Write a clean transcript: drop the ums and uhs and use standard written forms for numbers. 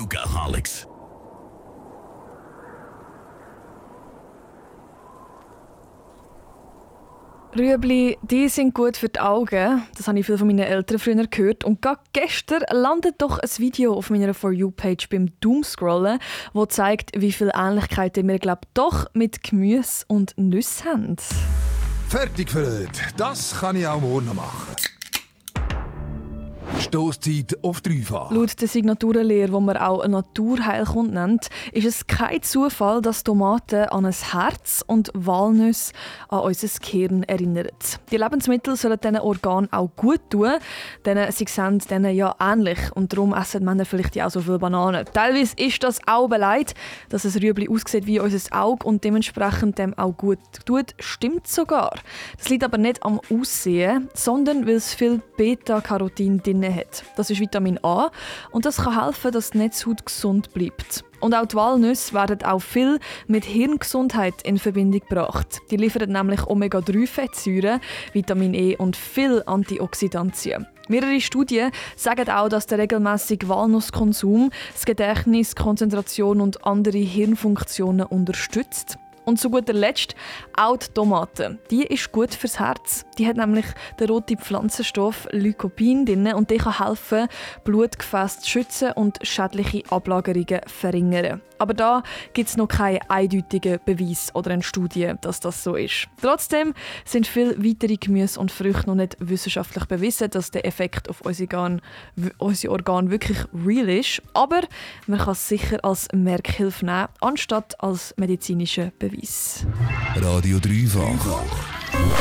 Fruitaholics. Rüebli, die sind gut für die Augen. Das habe ich viel von meinen Eltern früher gehört. Und gerade gestern landet doch ein Video auf meiner For You-Page beim Doomscrollen, das zeigt, wie viele Ähnlichkeiten wir doch mit Gemüse und Nüssen haben. Fertig für heute. Das kann ich auch morgen noch machen. Stoßzeit auf 3-fach. Laut der Signaturenlehre, die man auch Naturheilkunde nennt, ist es kein Zufall, dass Tomaten an ein Herz und Walnüsse an unser Gehirn erinnern. Die Lebensmittel sollen diesen Organen auch gut tun, denn sie sehen denen ja ähnlich und darum essen Männer vielleicht ja auch so viele Bananen. Teilweise ist das auch beleidigt, dass ein Rüebli aussieht wie unser Auge und dementsprechend dem auch gut tut, stimmt sogar. Das liegt aber nicht am Aussehen, sondern weil es viel Beta-Carotin drin hat. Das ist Vitamin A und das kann helfen, dass die Netzhaut gesund bleibt. Und auch die Walnüsse werden auch viel mit Hirngesundheit in Verbindung gebracht. Die liefern nämlich Omega-3-Fettsäuren, Vitamin E und viel Antioxidantien. Mehrere Studien sagen auch, dass der regelmäßige Walnusskonsum das Gedächtnis, Konzentration und andere Hirnfunktionen unterstützt. Und zu guter Letzt auch die Tomate. Die ist gut fürs Herz. Die hat nämlich den roten Pflanzenstoff Lycopin drin und der kann helfen, Blutgefäße zu schützen und schädliche Ablagerungen verringern. Aber da gibt es noch keinen eindeutigen Beweis oder eine Studie, dass das so ist. Trotzdem sind viele weitere Gemüse und Früchte noch nicht wissenschaftlich bewiesen, dass der Effekt auf unsere Organe wirklich real ist. Aber man kann es sicher als Merkhilfe nehmen, anstatt als medizinischer Beweis. Radio 3-fach.